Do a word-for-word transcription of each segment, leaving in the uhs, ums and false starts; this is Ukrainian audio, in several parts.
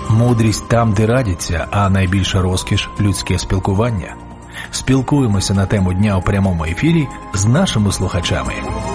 Мудрість там, де радяться, а найбільша розкіш – людське спілкування. Спілкуємося на тему дня у прямому ефірі з нашими слухачами.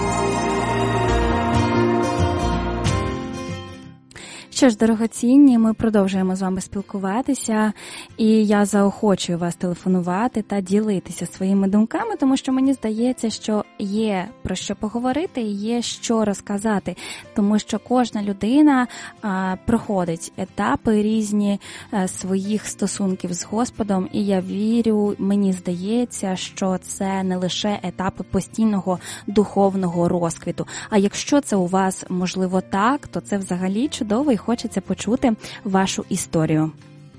Що ж, дорогоцінні, ми продовжуємо з вами спілкуватися, і я заохочую вас телефонувати та ділитися своїми думками, тому що мені здається, що є про що поговорити і є що розказати, тому що кожна людина а, проходить етапи різні а, своїх стосунків з Господом, і я вірю, мені здається, що це не лише етапи постійного духовного розквіту, а якщо це у вас, можливо, так, то це взагалі чудово і хочеться почути вашу історію.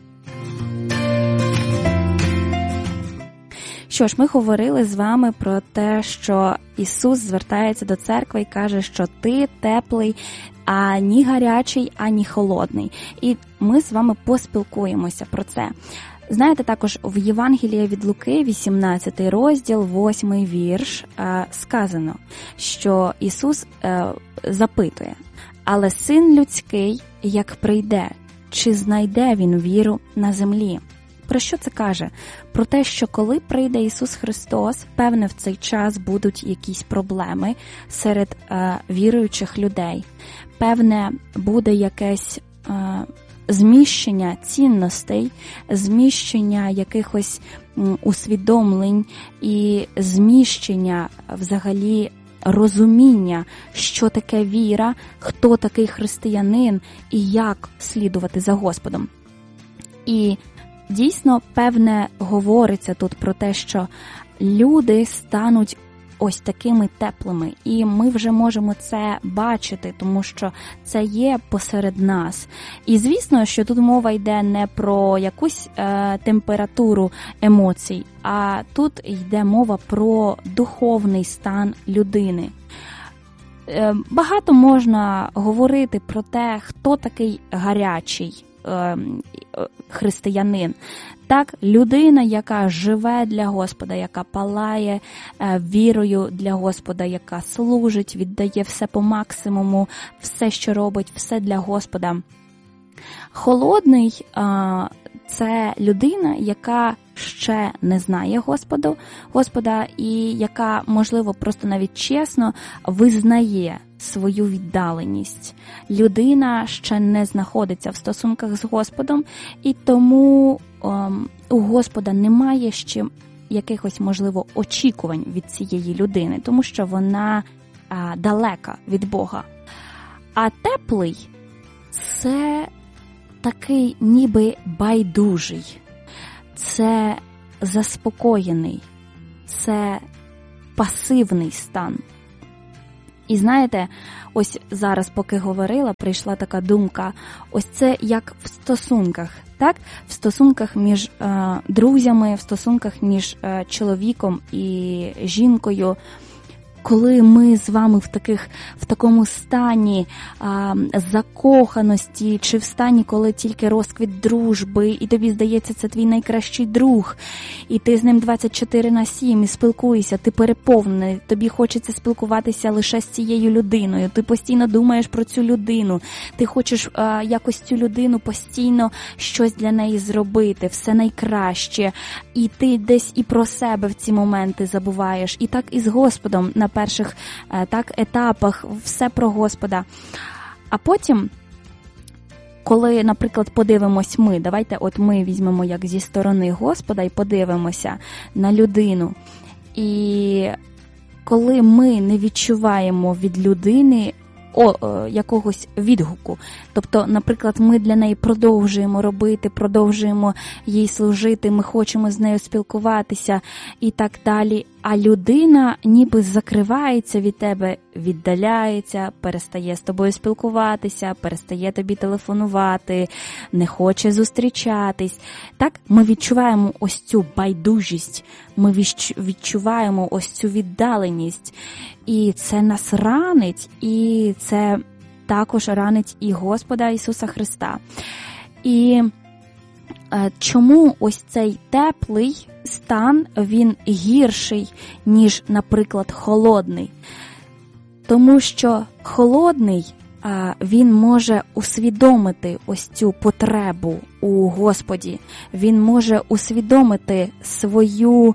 Що ж, ми говорили з вами про те, що Ісус звертається до церкви і каже, що ти теплий, ані гарячий, ані холодний. І ми з вами поспілкуємося про це. Знаєте, також в Євангелії від Луки, вісімнадцятий розділ, восьмий вірш, сказано, що Ісус запитує: «Але Син людський, як прийде, чи знайде Він віру на землі?» Про що це каже? Про те, що коли прийде Ісус Христос, певне, в цей час будуть якісь проблеми серед е, віруючих людей. Певне, буде якесь е, зміщення цінностей, зміщення якихось м, усвідомлень і зміщення взагалі розуміння, що таке віра, хто такий християнин і як слідувати за Господом. І дійсно, певне, говориться тут про те, що люди стануть ось такими теплими. І ми вже можемо це бачити, тому що це є посеред нас. І звісно, що тут мова йде не про якусь е, температуру емоцій, а тут йде мова про духовний стан людини. Е, багато можна говорити про те, хто такий гарячий е, християнин. Так, людина, яка живе для Господа, яка палає е, вірою для Господа, яка служить, віддає все по максимуму, все, що робить, все для Господа. Холодний е, – це людина, яка ще не знає Господу, Господа і яка, можливо, просто навіть чесно визнає свою віддаленість. Людина ще не знаходиться в стосунках з Господом, і тому ем, у Господа немає ще якихось, можливо, очікувань від цієї людини, тому що вона е, далека від Бога. А теплий – це такий ніби байдужий, це заспокоєний, це пасивний стан. І знаєте, ось зараз, поки говорила, прийшла така думка, ось це як в стосунках, так? В стосунках між е, друзями, в стосунках між е, чоловіком і жінкою. Коли ми з вами в таких в такому стані а, закоханості, чи в стані, коли тільки розквіт дружби, і тобі здається, це твій найкращий друг, і ти з ним двадцять чотири на сім і спілкуєшся, ти переповнений, тобі хочеться спілкуватися лише з цією людиною, ти постійно думаєш про цю людину, ти хочеш а, якось цю людину постійно щось для неї зробити, все найкраще, і ти десь і про себе в ці моменти забуваєш, і так і з Господом на перших так етапах все про Господа. А потім, коли, наприклад, подивимось ми, давайте от ми візьмемо як зі сторони Господа і подивимося на людину. І коли ми не відчуваємо від людини О, о, якогось відгуку. Тобто, наприклад, ми для неї продовжуємо робити, продовжуємо їй служити, ми хочемо з нею спілкуватися і так далі. А людина ніби закривається від тебе, віддаляється, перестає з тобою спілкуватися, перестає тобі телефонувати, не хоче зустрічатись. Так, ми відчуваємо ось цю байдужість, ми відчуваємо ось цю віддаленість. І це нас ранить, і це також ранить і Господа Ісуса Христа. І е, чому ось цей теплий стан, він гірший, ніж, наприклад, холодний? Тому що холодний він може усвідомити ось цю потребу у Господі. Він може усвідомити свою,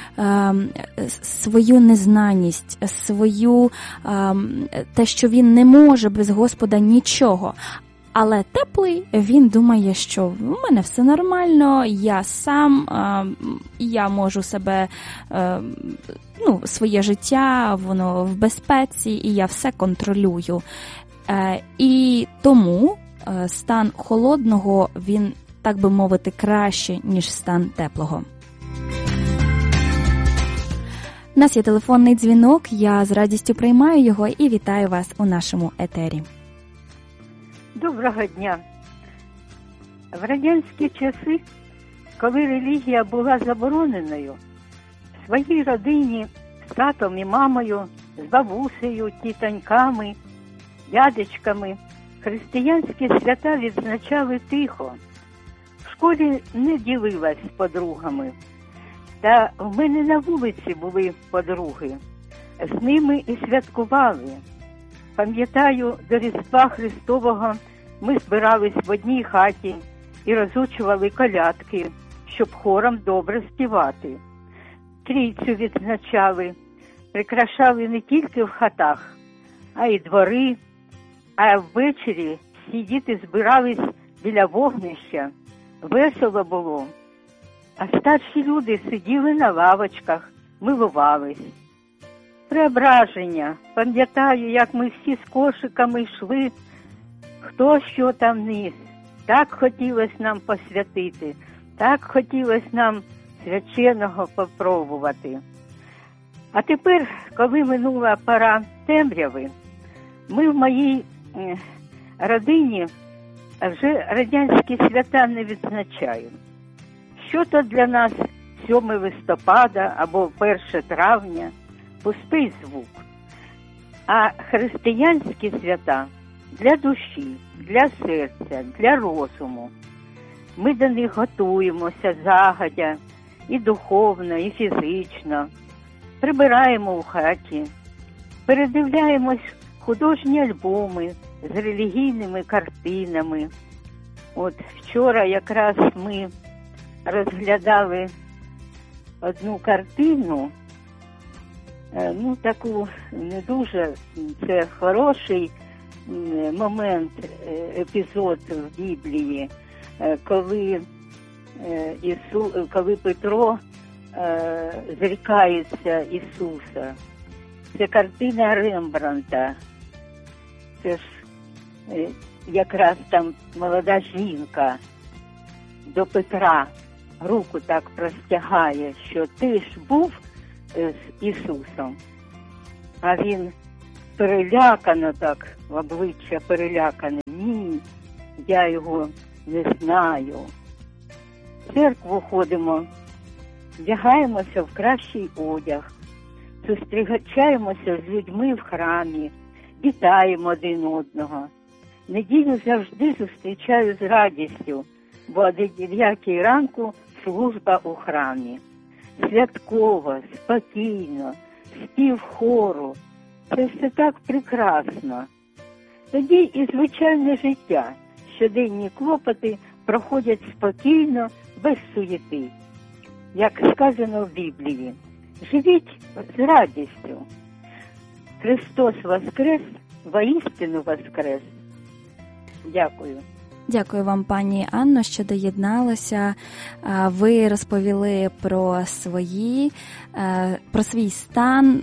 свою незнаність, свою, те, що він не може без Господа нічого. Але теплий, він думає, що в мене все нормально, я сам, я можу себе, ну, своє життя, воно в безпеці, і я все контролюю. І тому стан холодного, він, так би мовити, краще, ніж стан теплого. У нас є телефонний дзвінок, я з радістю приймаю його і вітаю вас у нашому етері. Доброго дня. В радянські часи, коли релігія була забороненою, в своїй родині з татом і мамою, з бабусею, тітоньками, дядечками християнські свята відзначали тихо. В школі не ділилась з подругами. Та в мене на вулиці були подруги. З ними і святкували. Пам'ятаю, до Різдва Христового ми збирались в одній хаті і розучували колядки, щоб хором добре співати. Трійцю відзначали, прикрашали не тільки в хатах, а й двори, а ввечері всі діти збирались біля вогнища. Весело було. А старші люди сиділи на лавочках, милувались. Преображення. Пам'ятаю, як ми всі з кошиками йшли, хто що там ніс. Так хотілося нам посвятити, так хотілося нам свяченого попробувати. А тепер, коли минула пора темряви, ми в моїй е, родині вже радянські свята не відзначаємо. Що то для нас сьоме листопада або перше травня – пустий звук. А християнські свята для душі, для серця, для розуму. Ми до них готуємося загодя і духовно, і фізично. Прибираємо у хаті, передивляємось художні альбоми з релігійними картинами. От вчора якраз ми розглядали одну картину, ну таку не дуже, це хороший момент, епізод в Біблії, коли, Ісу, коли Петро зрікається Ісуса. Це картина Рембрандта. Це ж якраз там молода жінка до Петра руку так простягає, що ти ж був з Ісусом. А він перелякано так, в обличчя перелякане. Ні, я його не знаю. В церкву ходимо, вдягаємося в кращий одяг, зустрічаємося з людьми в храмі, вітаємо один одного. Неділю завжди зустрічаю з радістю, бо о дев'ятій ранку служба у храмі. Святково, спокійно, спів хору. Це все так прекрасно. Тоді і звичайне життя, щоденні клопоти проходять спокійно, без суєти. Як сказано в Біблії, живіть з радістю. Христос воскрес, воістину воскрес. Дякую. Дякую вам, пані Анно, що доєдналися. Ви розповіли про свої, про свій стан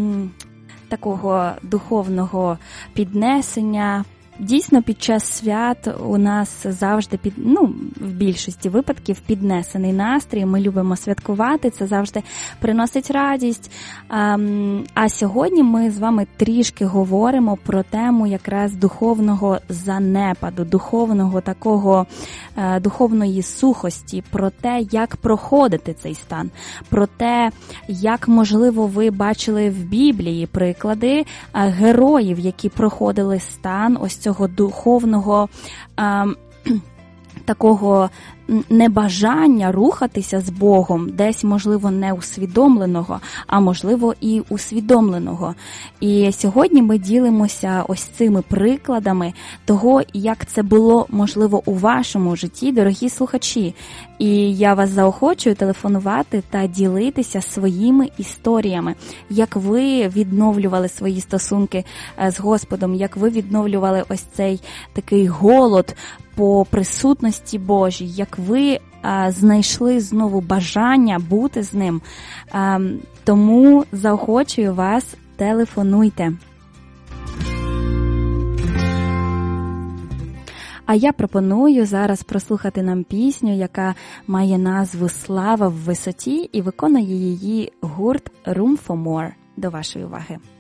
такого духовного піднесення. Дійсно, під час свят у нас завжди, під, ну, в більшості випадків піднесений настрій, ми любимо святкувати, це завжди приносить радість. А, а сьогодні ми з вами трішки говоримо про тему якраз духовного занепаду, духовного такого, духовної сухості, про те, як проходити цей стан, про те, як, можливо, ви бачили в Біблії приклади героїв, які проходили стан ось цього духовного, такого небажання рухатися з Богом, десь, можливо, не усвідомленого, а можливо і усвідомленого. І сьогодні ми ділимося ось цими прикладами того, як це було, можливо, у вашому житті, дорогі слухачі. І я вас заохочую телефонувати та ділитися своїми історіями, як ви відновлювали свої стосунки з Господом, як ви відновлювали ось цей такий голод по присутності Божій, як ви а, знайшли знову бажання бути з Ним. А, тому заохочую вас, телефонуйте. А я пропоную зараз прослухати нам пісню, яка має назву «Слава в висоті» і виконує її гурт Room for More. До вашої уваги.